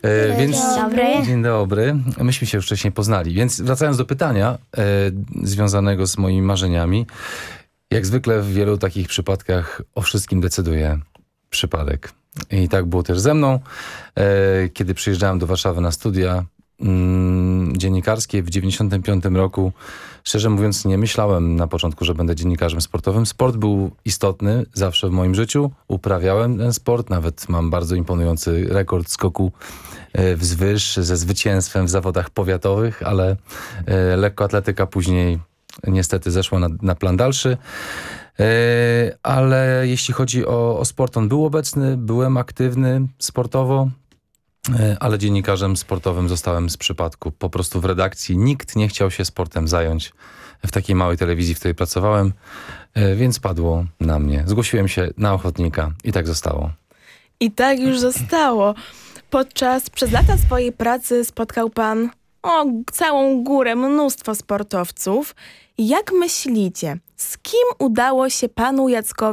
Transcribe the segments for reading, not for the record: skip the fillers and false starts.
Więc, Dzień dobry. Dzień dobry. Myśmy się już wcześniej poznali. Więc wracając do pytania związanego z moimi marzeniami, jak zwykle w wielu takich przypadkach o wszystkim decyduje przypadek. I tak było też ze mną. Kiedy przyjeżdżałem do Warszawy na studia dziennikarskie w 95 roku, szczerze mówiąc nie myślałem na początku, że będę dziennikarzem sportowym. Sport był istotny zawsze w moim życiu. Uprawiałem ten sport, nawet mam bardzo imponujący rekord skoku wzwyż ze zwycięstwem w zawodach powiatowych, ale lekkoatletyka później niestety zeszła na plan dalszy. Ale jeśli chodzi o sport, on był obecny, byłem aktywny sportowo, ale dziennikarzem sportowym zostałem z przypadku. Po prostu w redakcji nikt nie chciał się sportem zająć w takiej małej telewizji, w której pracowałem, więc padło na mnie. Zgłosiłem się na ochotnika i tak zostało. I tak już zostało. Przez lata swojej pracy spotkał pan całą górę, mnóstwo sportowców. Jak myślicie, z kim udało się panu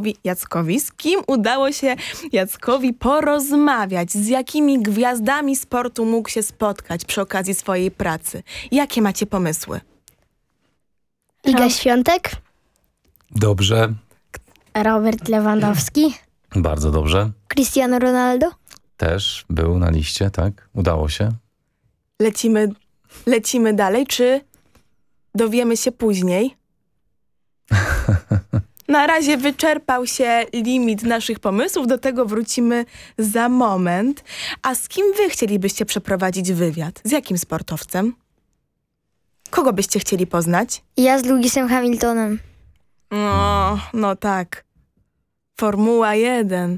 Jackowi porozmawiać? Z jakimi gwiazdami sportu mógł się spotkać przy okazji swojej pracy? Jakie macie pomysły? Iga Świątek, Dobrze, Robert Lewandowski, bardzo dobrze. Cristiano Ronaldo. Też był na liście, tak? Udało się. Lecimy dalej, czy dowiemy się później? Na razie wyczerpał się limit naszych pomysłów, do tego wrócimy za moment. A z kim wy chcielibyście przeprowadzić wywiad? Z jakim sportowcem? Kogo byście chcieli poznać? Ja z Lewisem Hamiltonem. No tak. Formuła 1.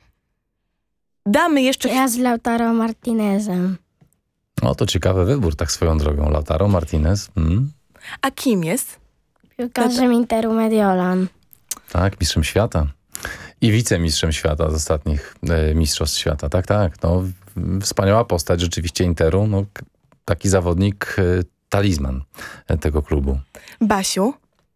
Damy jeszcze... Ja z Lautaro Martinezem. O, to ciekawy wybór, tak swoją drogą. Lautaro Martinez. A kim jest? Piłkarzem Interu Mediolan. Tak, mistrzem świata. I wicemistrzem świata z ostatnich mistrzostw świata. Tak. No, wspaniała postać rzeczywiście Interu. No, taki zawodnik, talizman tego klubu. Basiu?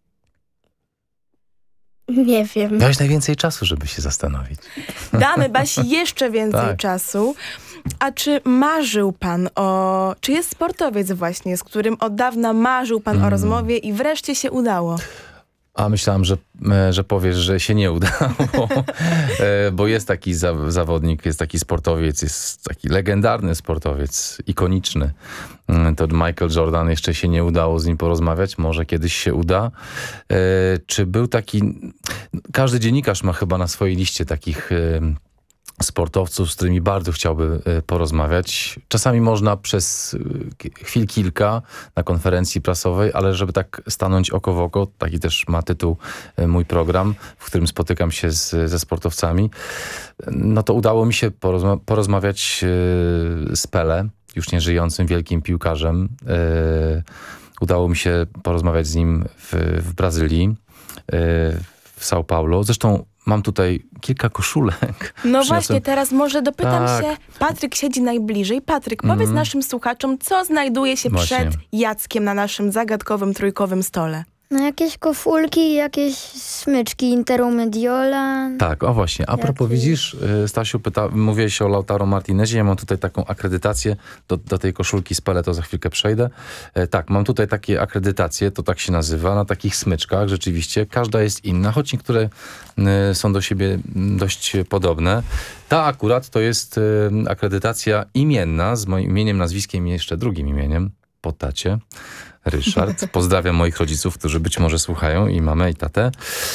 Nie wiem. Miałeś najwięcej czasu, żeby się zastanowić. Damy Basi jeszcze więcej Tak. czasu. A czy marzył pan czy jest sportowiec właśnie, z którym od dawna marzył pan o rozmowie i wreszcie się udało? A myślałem, że powiesz, że się nie udało, bo jest taki zawodnik, jest taki sportowiec, jest taki legendarny sportowiec, ikoniczny. To Michael Jordan, jeszcze się nie udało z nim porozmawiać, może kiedyś się uda. Czy był taki... Każdy dziennikarz ma chyba na swojej liście takich sportowców, z którymi bardzo chciałby porozmawiać. Czasami można przez chwil kilka na konferencji prasowej, ale żeby tak stanąć oko w oko, taki też ma tytuł mój program, w którym spotykam się ze sportowcami, no to udało mi się porozmawiać z Pelé, już nieżyjącym wielkim piłkarzem. Udało mi się porozmawiać z nim w Brazylii, w São Paulo. Zresztą mam tutaj kilka koszulek. No właśnie, teraz może dopytam Tak. się. Patryk siedzi najbliżej. Patryk, powiedz naszym słuchaczom, co znajduje się Właśnie. przed Jackiem na naszym zagadkowym trójkowym stole. No jakieś koszulki, jakieś smyczki Interu Mediolan. Tak, o właśnie. A propos, widzisz, Stasiu, mówiłeś o Lautaro Martinezie. Ja mam tutaj taką akredytację do tej koszulki z Pelé, to za chwilkę przejdę. Tak, mam tutaj takie akredytacje, to tak się nazywa, na takich smyczkach. Rzeczywiście, każda jest inna, choć niektóre są do siebie dość podobne. Ta akurat to jest akredytacja imienna z moim imieniem, nazwiskiem i jeszcze drugim imieniem po tacie. Ryszard. Pozdrawiam moich rodziców, którzy być może słuchają, i mamę, i tatę.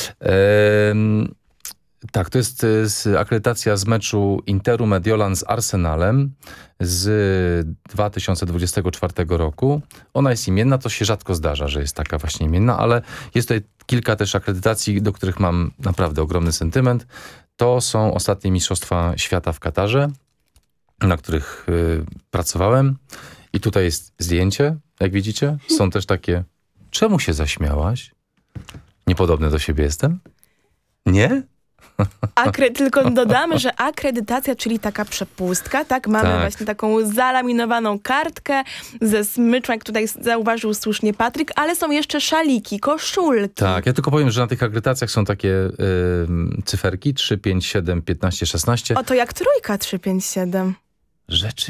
Tak, to jest akredytacja z meczu Interu Mediolan z Arsenalem z 2024 roku. Ona jest imienna, to się rzadko zdarza, że jest taka właśnie imienna, ale jest tutaj kilka też akredytacji, do których mam naprawdę ogromny sentyment. To są ostatnie Mistrzostwa Świata w Katarze, na których pracowałem. I tutaj jest zdjęcie, jak widzicie. Są też takie... Czemu się zaśmiałaś? Niepodobny do siebie jestem? Nie? Tylko dodamy, że akredytacja, czyli taka przepustka, tak? Mamy właśnie taką zalaminowaną kartkę ze smyczą, jak tutaj zauważył słusznie Patryk, ale są jeszcze szaliki, koszulki. Tak, ja tylko powiem, że na tych akredytacjach są takie cyferki 3, 5, 7, 15, 16. O, to jak trójka 3, 5, 7.